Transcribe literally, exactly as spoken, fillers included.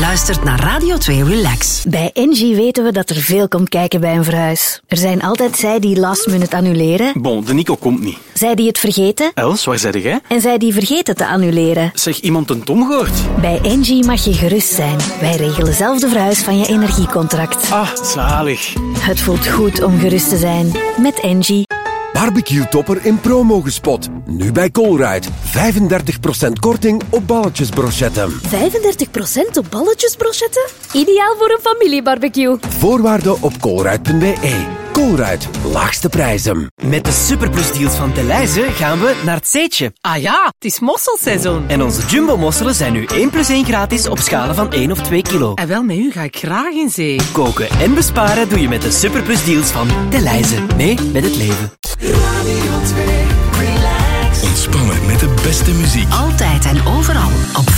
luistert naar Radio twee Relax. Bij Engie weten we dat er veel komt kijken bij een verhuis. Er zijn altijd zij die last minute annuleren. Bon, de Nico komt niet. Zij die het vergeten. Els, waar zei jij? En zij die vergeten te annuleren. Zeg, iemand een Tom gehoord? Bij Engie mag je gerust zijn. Wij regelen zelf de verhuis van je energiecontract. Ah, zalig. Het voelt goed om gerust te zijn. Met Engie. Barbecue-topper in promo gespot. Nu bij Colruyt. vijfendertig procent korting op balletjesbrochetten. vijfendertig procent op balletjesbrochetten? Ideaal voor een familiebarbecue. Voorwaarden op colruyt punt b e. Colruyt, laagste prijzen. Met de superplusdeals van Delhaize gaan we naar het Zeetje. Ah ja, het is mosselseizoen. En onze jumbo-mosselen zijn nu één plus één gratis op schalen van één of twee kilo. En wel, met u ga ik graag in zee. Koken en besparen doe je met de superplusdeals van Delhaize. Mee met het leven. Ontspannen met de beste muziek. Altijd en overal op